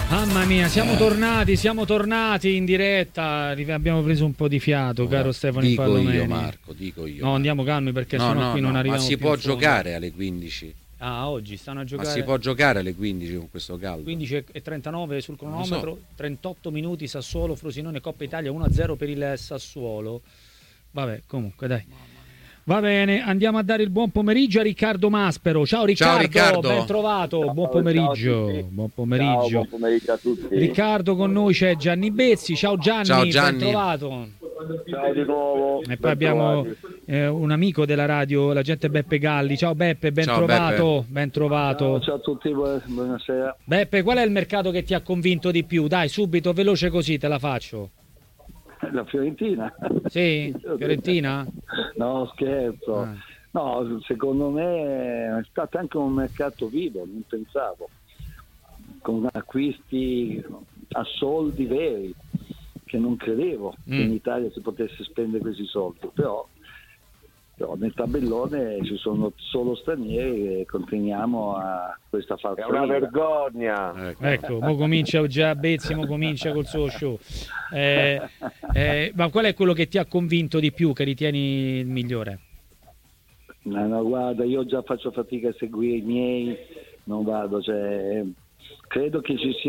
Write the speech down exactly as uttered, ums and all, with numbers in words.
Mamma mia, siamo tornati, siamo tornati in diretta, abbiamo preso un po' di fiato, no, caro Stefano dico Impallomeni. io Marco, dico io. No, andiamo calmi perché no, sennò no, qui no, non arriviamo ma si più può in fondo. giocare alle quindici? Ah, oggi stanno a giocare. Ma si può giocare alle quindici con questo caldo? quindici e trentanove sul cronometro, so. trentotto minuti, Sassuolo, Frosinone, Coppa Italia, uno a zero per il Sassuolo. Vabbè, comunque dai. Va bene, andiamo a dare il buon pomeriggio a Riccardo Maspero. Ciao Riccardo, ciao, Riccardo. ben trovato, ciao, buon pomeriggio. Ciao buon pomeriggio. Ciao, buon pomeriggio a tutti. Riccardo, con noi c'è Gianni Bezzi. Ciao Gianni, ciao, Gianni. ben trovato. Ciao di nuovo. E poi abbiamo eh, un amico della radio, l'agente Beppe Galli. Ciao Beppe, ben ciao, trovato. Beppe. Ben trovato. Ciao, ciao a tutti, buonasera. Beppe, qual è il mercato che ti ha convinto di più? Dai, subito, veloce così te la faccio. La Fiorentina. Sì? Fiorentina? No, scherzo. Ah. No, secondo me è stato anche un mercato vivo, non pensavo. Con acquisti a soldi veri, che non credevo mm. che in Italia si potesse spendere questi soldi, però, però nel tabellone ci sono solo stranieri e continuiamo a questa falsa. È una vergogna. Ecco, ecco mo comincia già Bezzi, mo comincia col suo show. Eh, eh, ma qual è quello che ti ha convinto di più, che ritieni il migliore? No, no, guarda, io già faccio fatica a seguire i miei, non vado, cioè, credo che ci sia